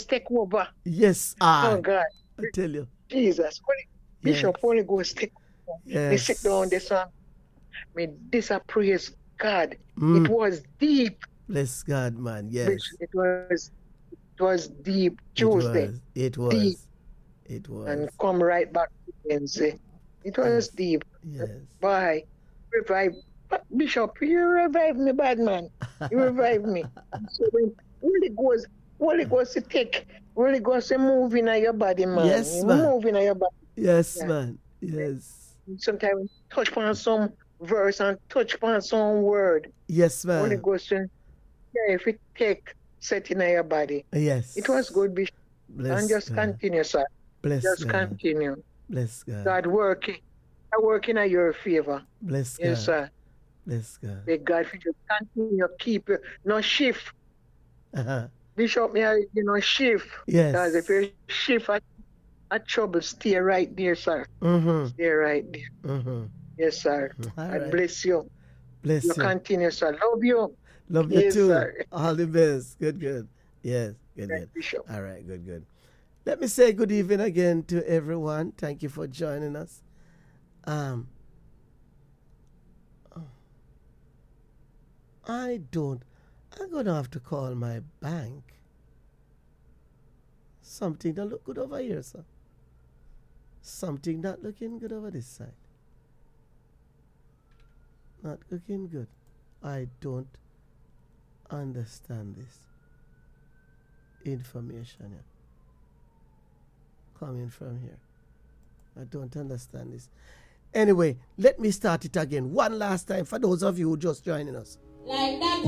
Ghost take over. Yes, Oh God, I tell you. Jesus, Bishop, Yes. Holy Ghost take over. Me sit down Yes. this one. Me this a praise God. It Mm. was deep. Bless God, man. Bishop. Yes. It was deep. It Tuesday, was. It deep, was. It and was. come right back to Wednesday. It was Yes. deep. Yes. Bye. Revive. Bishop, you revive me, bad man. You revive me. So when Holy Ghost to take, Holy Ghost to move in your body, man. Yes, You man. move in your body. Yes, Yeah. man. Yes. Sometimes touch upon some verse and touch upon some word. Yes, Holy man. Ghost, yeah, if it take, set in your body. Yes. It was good, Bishop. Bless And just God. continue, sir. Bless Just God. continue. Bless God. God working. I working at your favor. Bless Yes, God. sir. Bless God. May God for just continue keep you. No shift. Uh-huh. Bishop, me, shift. Yes. Because if you shift at trouble, stay right there, sir. Mm-hmm. Stay right there. Mm-hmm. Yes, sir. All God right. bless you. Bless You you. continue, sir. Love you. Love you Yes, too. sir. All the best. Good, good. Yes, good, Right, good. Bishop. All right, good, good. Let me say good evening again to everyone. Thank you for joining us. I'm gonna have to call my bank. Something that look good over here, sir. Something not looking good over this side. Not looking good. I don't understand this information here. Coming from here. I don't understand this. Anyway, let me start it again. One last time for those of you who just joining us. Like that.